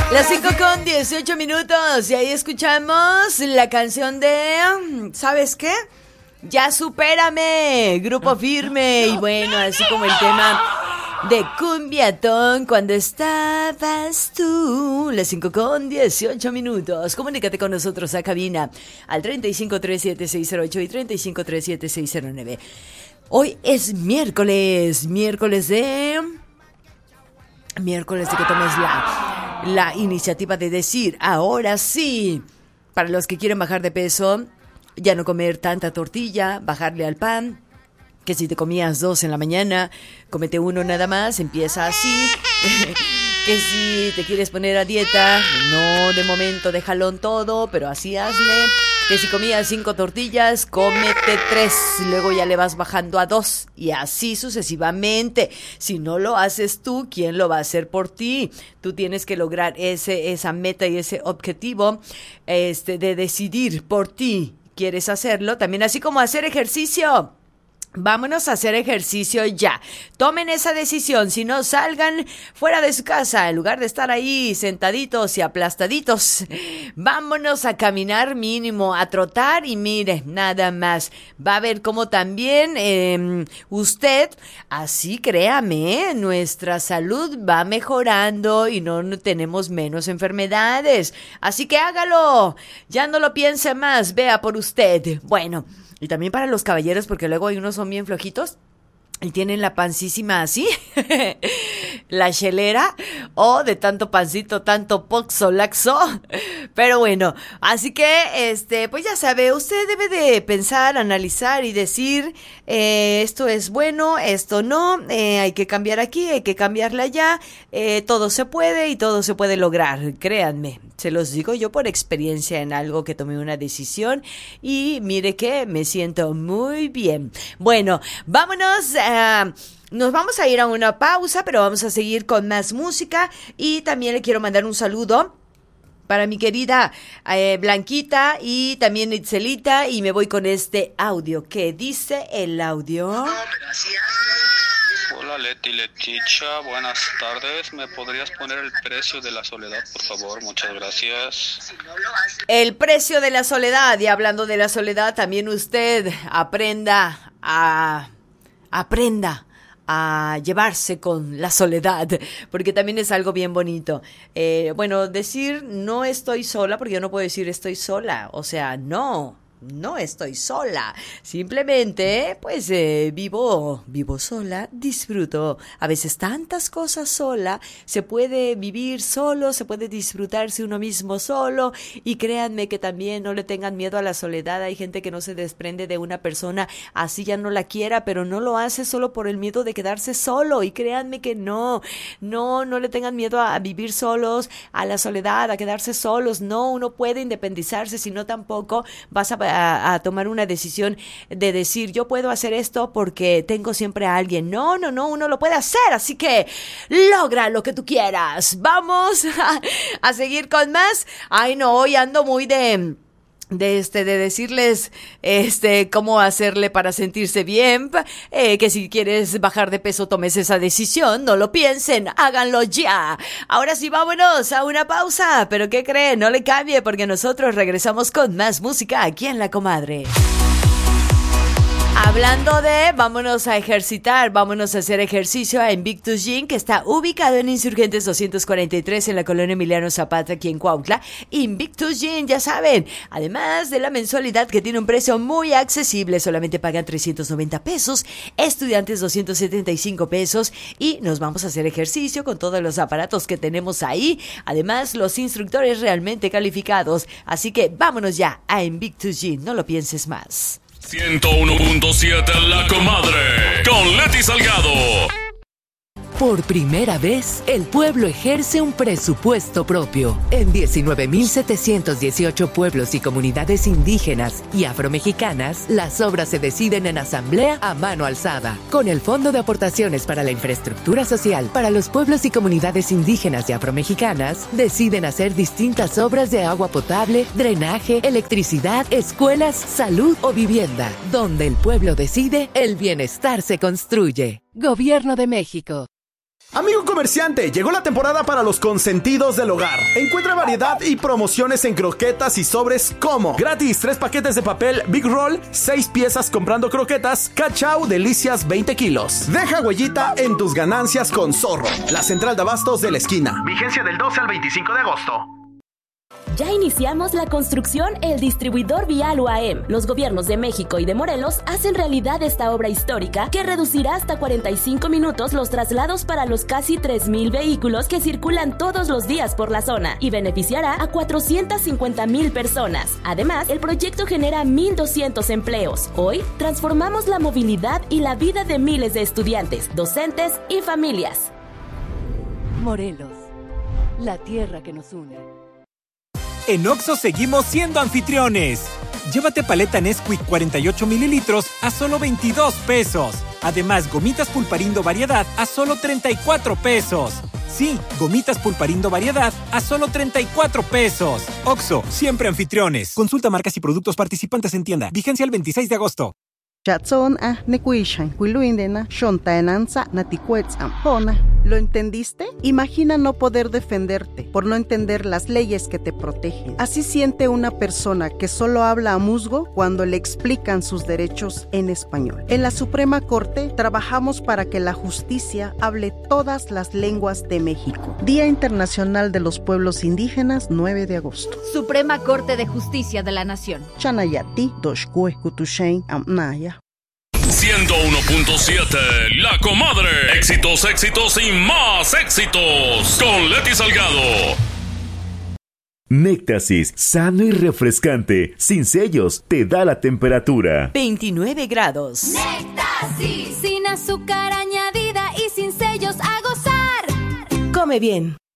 Las 5:18 y ahí escuchamos la canción de... ¿Sabes qué? Ya supérame, Grupo Firme. Y bueno, así como el tema de Cumbiatón, cuando estabas tú. Las 5:18. Comunícate con nosotros a cabina al 3537-608 y 3537-609. Hoy es miércoles de que tomes la iniciativa de decir, ahora sí, para los que quieren bajar de peso, ya no comer tanta tortilla, bajarle al pan, que si te comías 2 en la mañana, cómete 1 nada más, empieza así. Que si te quieres poner a dieta, no de momento de jalón todo, pero así hazle. Que si comías 5 tortillas, cómete 3, luego ya le vas bajando a 2 y así sucesivamente. Si no lo haces tú, ¿quién lo va a hacer por ti? Tú tienes que lograr esa meta y ese objetivo de decidir por ti. ¿Quieres hacerlo? También así como hacer ejercicio. Vámonos a hacer ejercicio ya. Tomen esa decisión. Si no, salgan fuera de su casa en lugar de estar ahí sentaditos y aplastaditos. Vámonos a caminar mínimo, a trotar y mire, nada más. Va a ver cómo también usted, así créame, nuestra salud va mejorando y no tenemos menos enfermedades. Así que hágalo. Ya no lo piense más. Vea por usted. Bueno. Y también para los caballeros, porque luego hay unos son bien flojitos y tienen la pancísima así, la chelera, o de tanto pancito, tanto poxo laxo. Pero bueno, así que, pues ya sabe, usted debe de pensar, analizar y decir, esto es bueno, esto no, hay que cambiar aquí, hay que cambiarle allá, todo se puede y todo se puede lograr, créanme. Se los digo yo por experiencia en algo que tomé una decisión y mire que me siento muy bien. Bueno, vámonos. Nos vamos a ir a una pausa, pero vamos a seguir con más música y también le quiero mandar un saludo para mi querida Blanquita y también Itzelita y me voy con este audio. ¿Qué dice el audio? Hola Leticha, buenas tardes. ¿Me podrías poner el precio de la soledad, por favor? Muchas gracias. El precio de la soledad, y hablando de la soledad, también usted aprenda a llevarse con la soledad, porque también es algo bien bonito. Bueno, decir no estoy sola, porque yo no puedo decir estoy sola, o sea, no estoy sola, simplemente pues vivo sola, disfruto a veces tantas cosas sola, se puede vivir solo, se puede disfrutarse uno mismo solo y créanme que también no le tengan miedo a la soledad. Hay gente que no se desprende de una persona así ya no la quiera, pero no lo hace solo por el miedo de quedarse solo y créanme que no le tengan miedo a vivir solos, a la soledad, a quedarse solos. No, uno puede independizarse, sino tampoco vas a tomar una decisión de decir yo puedo hacer esto porque tengo siempre a alguien. No, uno lo puede hacer, así que logra lo que tú quieras. Vamos a seguir con más. Ay no, hoy ando muy de decirles cómo hacerle para sentirse bien, que si quieres bajar de peso tomes esa decisión, no lo piensen, háganlo ya. Ahora sí, vámonos a una pausa, pero ¿qué creen? No le cambie porque nosotros regresamos con más música aquí en La Comadre. Hablando de vámonos a ejercitar, vámonos a hacer ejercicio a Invictus Gym, que está ubicado en Insurgentes 243 en la colonia Emiliano Zapata, aquí en Cuautla. Invictus Gym, ya saben, además de la mensualidad que tiene un precio muy accesible, solamente pagan 390 pesos, estudiantes 275 pesos y nos vamos a hacer ejercicio con todos los aparatos que tenemos ahí, además los instructores realmente calificados, así que vámonos ya a Invictus Gym, no lo pienses más. 101.7 La Comadre con Leti Salgado. Por primera vez, el pueblo ejerce un presupuesto propio. En 19.718 pueblos y comunidades indígenas y afromexicanas, las obras se deciden en asamblea a mano alzada. Con el Fondo de Aportaciones para la Infraestructura Social para los pueblos y comunidades indígenas y afromexicanas, deciden hacer distintas obras de agua potable, drenaje, electricidad, escuelas, salud o vivienda. Donde el pueblo decide, el bienestar se construye. Gobierno de México. Amigo comerciante, llegó la temporada para los consentidos del hogar. Encuentra variedad y promociones en croquetas y sobres como gratis 3 paquetes de papel Big Roll, 6 piezas comprando croquetas, Cachao Delicias 20 kilos. Deja huellita en tus ganancias con Zorro, la central de abastos de la esquina. Vigencia del 12 al 25 de agosto. Ya iniciamos la construcción El Distribuidor Vial UAM. Los gobiernos de México y de Morelos hacen realidad esta obra histórica que reducirá hasta 45 minutos los traslados para los casi 3,000 vehículos que circulan todos los días por la zona y beneficiará a 450,000 personas. Además, el proyecto genera 1,200 empleos. Hoy, transformamos la movilidad y la vida de miles de estudiantes, docentes y familias. Morelos, la tierra que nos une. En Oxxo seguimos siendo anfitriones. Llévate paleta Nesquik 48 mililitros a solo 22 pesos. Además, gomitas Pulparindo Variedad a solo 34 pesos. Sí, gomitas Pulparindo Variedad a solo 34 pesos. Oxxo, siempre anfitriones. Consulta marcas y productos participantes en tienda. Vigencia el 26 de agosto. ¿Lo entendiste? Imagina no poder defenderte por no entender las leyes que te protegen. Así siente una persona que solo habla a musgo cuando le explican sus derechos en español. En la Suprema Corte trabajamos para que la justicia hable todas las lenguas de México. Día Internacional de los Pueblos Indígenas, 9 de agosto. Suprema Corte de Justicia de la Nación. Chanayati, Doshkue, Kutushain, Amnaya. 101.7 La Comadre. Éxitos, éxitos y más éxitos. Con Leti Salgado. Néctasis, sano y refrescante, sin sellos, te da la temperatura. 29 grados. Néctasis, sin azúcar añadida y sin sellos, a gozar. Come bien.